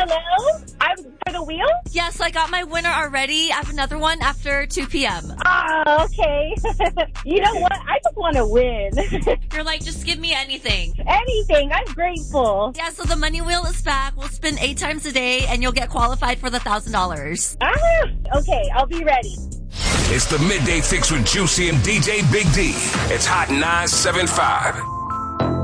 Hello? I'm for the wheel? Yes, I got my winner already. I have another one after 2 p.m. Oh, okay. You know what? I just want to win. You're like, just give me anything. Anything. I'm grateful. Yeah, so the money wheel is back. We'll spin 8 times a day, and you'll get qualified for the $1,000. Okay, I'll be ready. It's the Midday Fix with Juicy and DJ Big D. It's Hot 975.